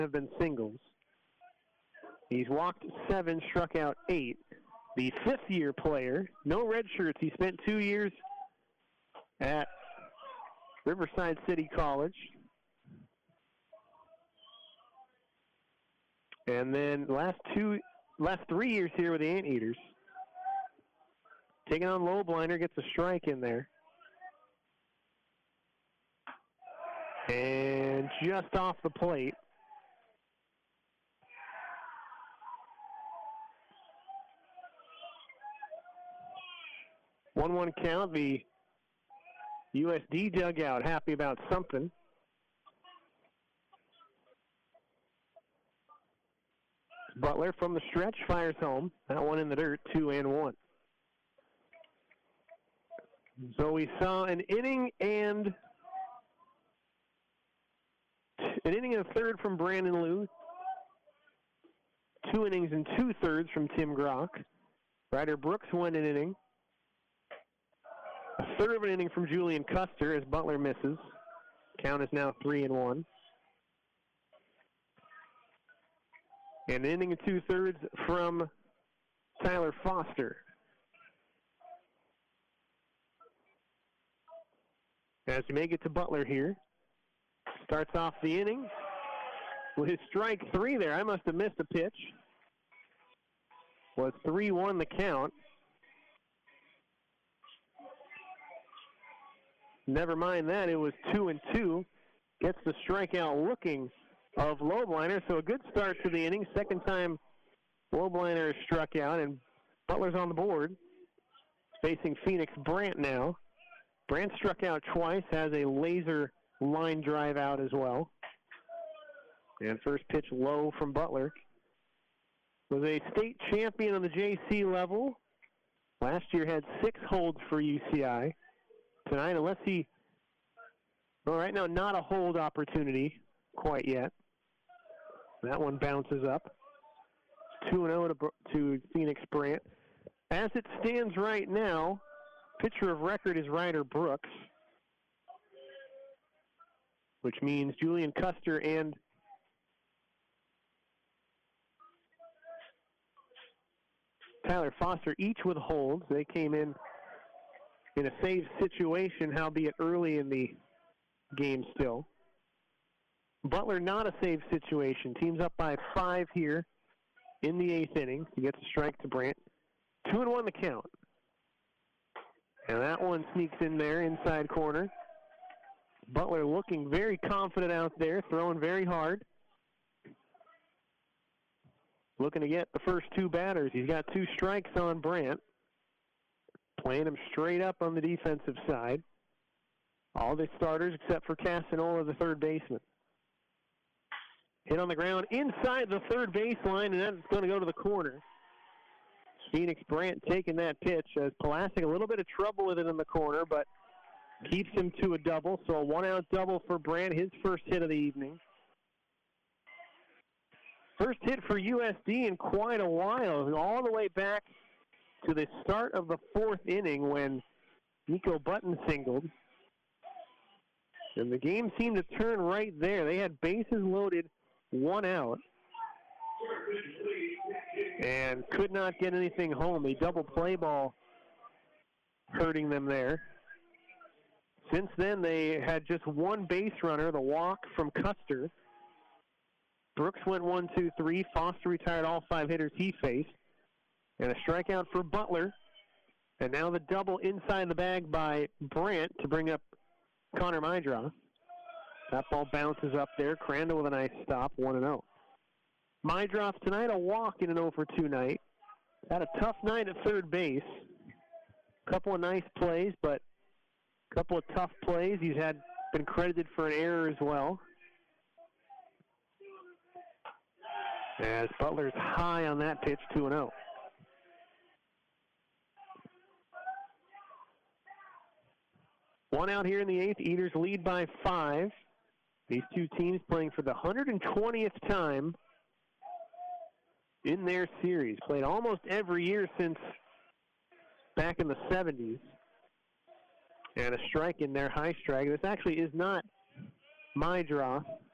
have been singles. He's walked 7, struck out 8. The fifth-year player, no red shirts. He spent 2 years at Riverside City College. And then last 3 years here with the Anteaters. Taking on Lobliner, gets a strike in there. And just off the plate. One count. The USD dugout happy about something. Butler from the stretch fires home. That one in the dirt, 2-1. So we saw an inning and a third from Brandon Liu. 2 innings and 2/3 from Tim Grock. Ryder Brooks won an inning. A third of an inning from Julian Custer as Butler misses. Count is now 3-1. An inning and 2/3 from Tyler Foster. As we make it to Butler here. Starts off the inning with his strike 3 there. I must have missed a pitch. Was 3-1 the count. Never mind that. It was 2-2. Gets the strikeout looking of Lobliner. So a good start to the inning. Second time Lobliner is struck out, and Butler's on the board. Facing Phoenix Brandt now. Brandt struck out twice, has a laser line drive out as well. And first pitch low from Butler. Was a state champion on the JC level. Last year had 6 holds for UCI. Tonight, unless right now, not a hold opportunity quite yet. That one bounces up. 2-0 to Phoenix Brandt. As it stands right now, pitcher of record is Ryder Brooks, which means Julian Custer and Tyler Foster each with holds. They came in a save situation, howbeit early in the game still. Butler not a save situation. Team's up by 5 here in the 8th inning. He gets a strike to Brandt. 2-1 the count. And that one sneaks in there, inside corner. Butler looking very confident out there, throwing very hard. Looking to get the first 2 batters. He's got 2 strikes on Brandt. Playing him straight up on the defensive side. All the starters except for Casanola, the third baseman. Hit on the ground inside the third baseline, and that's going to go to the corner. Phoenix Brandt taking that pitch as Pulaski a little bit of trouble with it in the corner, but keeps him to a double. So a 1-out double for Brandt, his first hit of the evening. First hit for USD in quite a while, all the way back to the start of the 4th inning when Nico Button singled. And the game seemed to turn right there. They had bases loaded, 1 out. And could not get anything home. A double play ball hurting them there. Since then, they had just 1 base runner, the walk from Custer. Brooks went 1, 2, 3. Foster retired all 5 hitters he faced. And a strikeout for Butler. And now the double inside the bag by Brandt to bring up Connor Mydroff. That ball bounces up there. Crandall with a nice stop, 1-0. Mydroff tonight, a walk in an 0-for-2 night. Had a tough night at third base. A couple of nice plays, but a couple of tough plays. He's been credited for an error as well. As Butler's high on that pitch, 2-0. One out here in the 8th. Eaters lead by 5. These two teams playing for the 120th time in their series. Played almost every year since back in the 70s. And a strike in there, high strike. This actually is not Mydroff.